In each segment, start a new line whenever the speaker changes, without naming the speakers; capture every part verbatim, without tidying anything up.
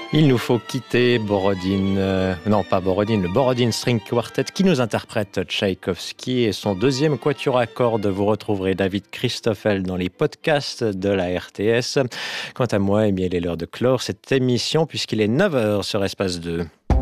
Il nous faut quitter Borodine, euh, non pas Borodine, le Borodine String Quartet qui nous interprète Tchaïkovski et son deuxième quatuor à cordes. Vous retrouverez David Christoffel dans les podcasts de la R T S. Quant à moi, eh bien, il est l'heure de clore cette émission puisqu'il est neuf heures sur Espace deux.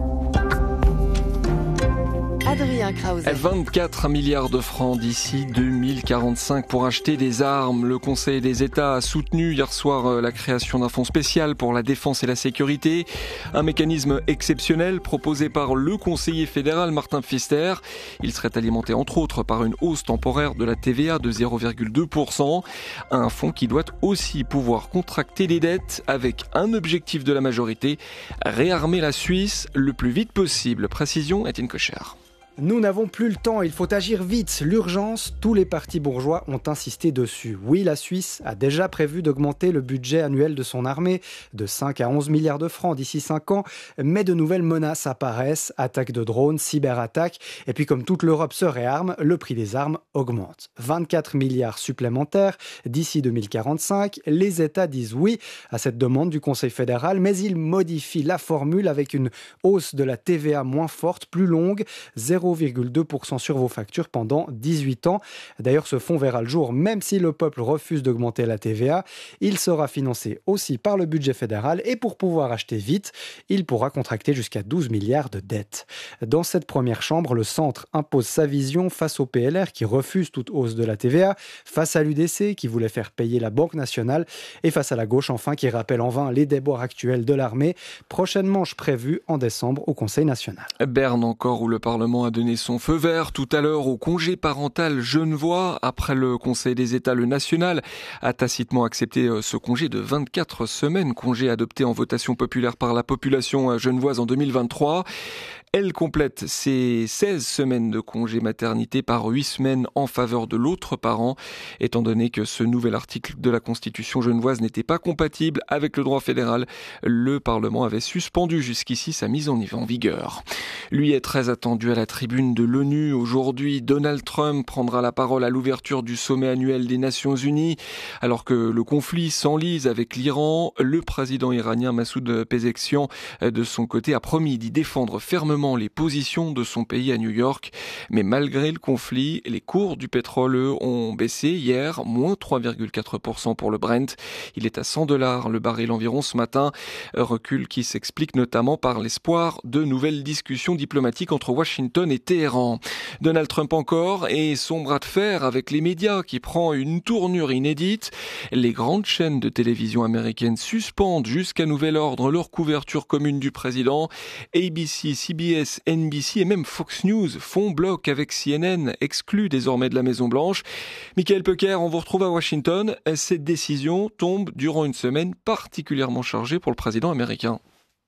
Adrien Krause.
vingt-quatre milliards de francs d'ici deux mille quarante-cinq pour acheter des armes. Le Conseil des États a soutenu hier soir la création d'un fonds spécial pour la défense et la sécurité. Un mécanisme exceptionnel proposé par le conseiller fédéral Martin Pfister. Il serait alimenté entre autres par une hausse temporaire de la T V A de zéro virgule deux pour cent. Un fonds qui doit aussi pouvoir contracter des dettes avec un objectif de la majorité, réarmer la Suisse le plus vite possible. Précision, Étienne Kocher.
Nous n'avons plus le temps, il faut agir vite. L'urgence, tous les partis bourgeois ont insisté dessus. Oui, la Suisse a déjà prévu d'augmenter le budget annuel de son armée de cinq à onze milliards de francs d'ici cinq ans, mais de nouvelles menaces apparaissent, attaques de drones, cyberattaques, et puis comme toute l'Europe se réarme, le prix des armes augmente. vingt-quatre milliards supplémentaires d'ici deux mille quarante-cinq, les États disent oui à cette demande du Conseil fédéral, mais ils modifient la formule avec une hausse de la T V A moins forte, plus longue, zéro virgule deux pour cent sur vos factures pendant dix-huit ans. D'ailleurs, ce fonds verra le jour, même si le peuple refuse d'augmenter la T V A. Il sera financé aussi par le budget fédéral et pour pouvoir acheter vite, il pourra contracter jusqu'à douze milliards de dettes. Dans cette première chambre, le centre impose sa vision face au P L R qui refuse toute hausse de la T V A, face à l'U D C qui voulait faire payer la Banque nationale et face à la gauche enfin qui rappelle en vain les déboires actuels de l'armée. Prochaine manche prévue en décembre au Conseil national.
Berne encore où le Parlement a donné son feu vert tout à l'heure au congé parental genevois. Après le Conseil des États, le national a tacitement accepté ce congé de vingt-quatre semaines, congé adopté en votation populaire par la population genevoise en deux mille vingt-trois. Elle complète ses seize semaines de congé maternité par huit semaines en faveur de l'autre parent, étant donné que ce nouvel article de la Constitution genevoise n'était pas compatible avec le droit fédéral. Le Parlement avait suspendu jusqu'ici sa mise en vigueur. Lui est très attendu à la tribune de l'ONU. Aujourd'hui, Donald Trump prendra la parole à l'ouverture du sommet annuel des Nations Unies. Alors que le conflit s'enlise avec l'Iran, le président iranien Massoud Pezeshkian, de son côté, a promis d'y défendre fermement les positions de son pays à New York. Mais malgré le conflit, les cours du pétrole ont baissé hier, moins trois virgule quatre pour cent pour le Brent. Il est à cent dollars le baril environ ce matin. Recul qui s'explique notamment par l'espoir de nouvelles discussions diplomatiques entre Washington et Téhéran. Donald Trump encore et son bras de fer avec les médias qui prend une tournure inédite. Les grandes chaînes de télévision américaines suspendent jusqu'à nouvel ordre leur couverture commune du président. A B C, C B S, N B C et même Fox News font bloc avec C N N, exclu désormais de la Maison-Blanche. Michael Pecker, on vous retrouve à Washington. Cette décision tombe durant une semaine particulièrement chargée pour le président américain.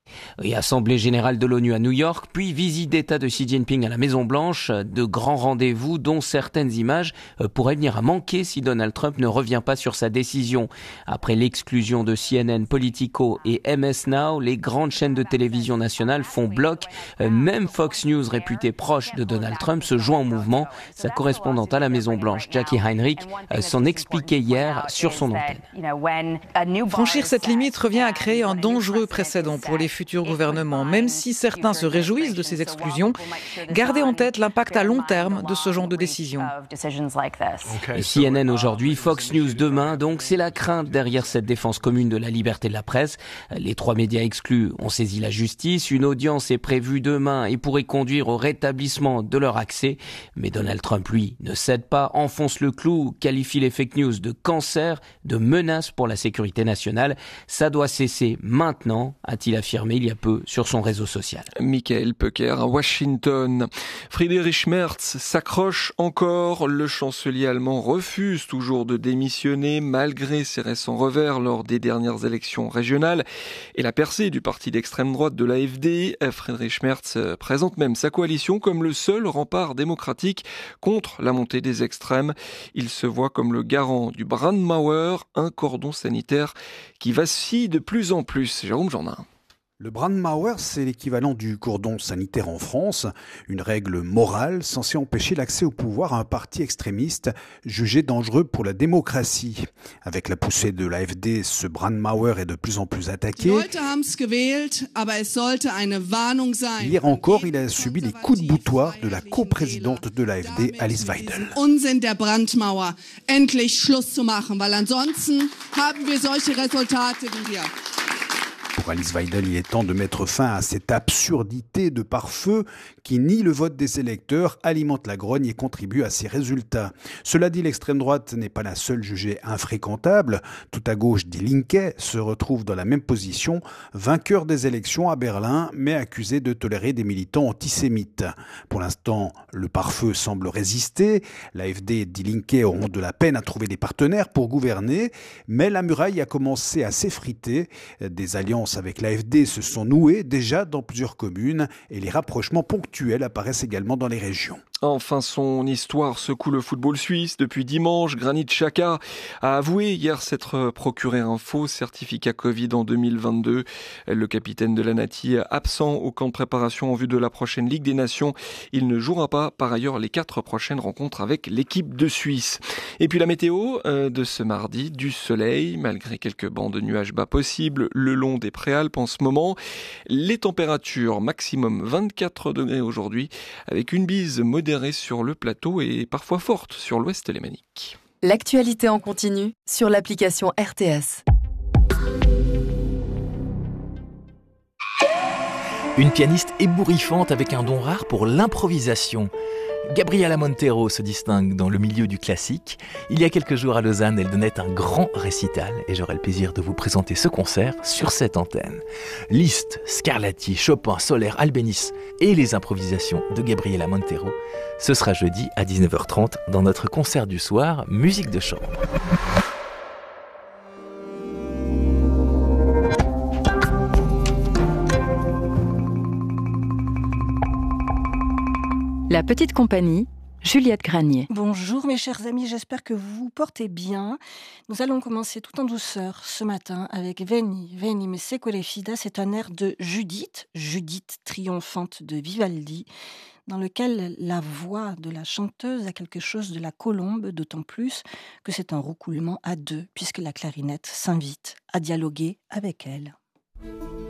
Et Assemblée générale de l'ONU à New York, puis visite d'État de Xi Jinping à la Maison-Blanche, de grands rendez-vous dont certaines images pourraient venir à manquer si Donald Trump ne revient pas sur sa décision. Après l'exclusion de C N N, Politico et M S Now, les grandes chaînes de télévision nationales font bloc. Même Fox News, réputée proche de Donald Trump, se joint au mouvement. Sa correspondante à la Maison-Blanche, Jackie Heinrich, s'en expliquait hier sur son antenne.
Franchir cette limite revient à créer un dangereux précédent pour les futur gouvernement. Même si certains se réjouissent de ces exclusions, gardez en tête l'impact à long terme de ce genre de décision.
C N N aujourd'hui, Fox News demain, donc c'est la crainte derrière cette défense commune de la liberté de la presse. Les trois médias exclus ont saisi la justice. Une audience est prévue demain et pourrait conduire au rétablissement de leur accès. Mais Donald Trump, lui, ne cède pas, enfonce le clou, qualifie les fake news de cancer, de menace pour la sécurité nationale. Ça doit cesser maintenant, a-t-il affirmé il y a peu sur son réseau social.
Michael Pecker à Washington. Friedrich Merz s'accroche encore. Le chancelier allemand refuse toujours de démissionner malgré ses récents revers lors des dernières élections régionales et la percée du parti d'extrême droite de l'A F D. Friedrich Merz présente même sa coalition comme le seul rempart démocratique contre la montée des extrêmes. Il se voit comme le garant du Brandmauer, un cordon sanitaire qui vacille de plus en plus. Jérôme Jourdain.
Le Brandmauer, c'est l'équivalent du cordon sanitaire en France, une règle morale censée empêcher l'accès au pouvoir à un parti extrémiste jugé dangereux pour la démocratie. Avec la poussée de l'A F D, ce Brandmauer est de plus en plus attaqué. Hier encore, il a subi les coups de boutoir de la coprésidente de l'A F D, Alice Weidel.
Unsinn der Brandmauer endlich Schluss zu machen, weil ansonsten haben wir solche Resultate wie hier.
Pour Alice Weidel, il est temps de mettre fin à cette absurdité de pare-feu qui nie le vote des électeurs, alimente la grogne et contribue à ces résultats. Cela dit, l'extrême droite n'est pas la seule jugée infréquentable. Tout à gauche, Die Linke se retrouve dans la même position, vainqueur des élections à Berlin, mais accusé de tolérer des militants antisémites. Pour l'instant, le pare-feu semble résister. L'A F D et Die Linke auront de la peine à trouver des partenaires pour gouverner, mais la muraille a commencé à s'effriter. Des alliances avec l'A F D se sont nouées déjà dans plusieurs communes et les rapprochements ponctuels apparaissent également dans les régions.
Enfin, son histoire secoue le football suisse. Depuis dimanche, Granit Xhaka a avoué hier s'être procuré un faux certificat Covid en deux mille vingt-deux. Le capitaine de la Nati, absent au camp de préparation en vue de la prochaine Ligue des Nations, il ne jouera pas par ailleurs les quatre prochaines rencontres avec l'équipe de Suisse. Et puis la météo de ce mardi, du soleil, malgré quelques bancs de nuages bas possibles le long des Préalpes en ce moment. Les températures maximum vingt-quatre degrés aujourd'hui, avec une bise modérée sur le plateau et parfois forte sur l'ouest lémanique.
L'actualité en continu sur l'application R T S.
Une pianiste ébouriffante avec un don rare pour l'improvisation. Gabriela Montero se distingue dans le milieu du classique. Il y a quelques jours à Lausanne, elle donnait un grand récital et j'aurai le plaisir de vous présenter ce concert sur cette antenne. Liszt, Scarlatti, Chopin, Soler, Albéniz et les improvisations de Gabriela Montero. Ce sera jeudi à dix-neuf heures trente dans notre concert du soir, musique de chambre.
La petite compagnie, Juliette Granier.
Bonjour mes chers amis, j'espère que vous vous portez bien. Nous allons commencer tout en douceur ce matin avec Veni, Veni me secole fida. C'est un air de Judith, Judith triomphante de Vivaldi, dans lequel la voix de la chanteuse a quelque chose de la colombe, d'autant plus que c'est un roucoulement à deux, puisque la clarinette s'invite à dialoguer avec elle.